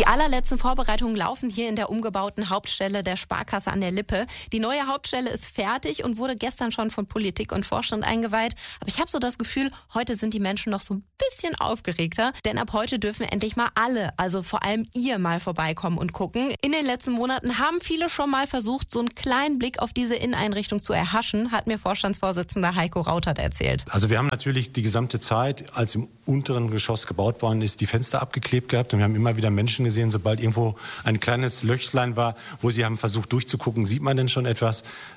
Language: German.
allerletzten Vorbereitungen laufen hier in der umgebauten Hauptstelle der Sparkasse an der Lippe. Die neue Hauptstelle ist fertig und wurde gestern schon von Politik und Vorstand eingeweiht. Aber ich habe so das Gefühl, heute sind die Menschen noch so ein bisschen aufgeregter. Denn ab heute dürfen endlich mal alle, also vor allem ihr, mal vorbeikommen und gucken. In den letzten Monaten haben viele schon mal versucht, so einen kleinen Blick auf diese Inneneinrichtung zu erhaschen, hat mir Vorstandsvorsitzender Heiko Rautert erzählt. Also wir haben natürlich die gesamte Zeit, als im unteren Geschoss gebaut worden ist, die Fenster abgeklebt gehabt und wir haben immer wieder Menschen gesehen, sobald irgendwo ein kleines Löchlein war, wo sie haben versucht durchzugucken, sieht man denn schon etwas?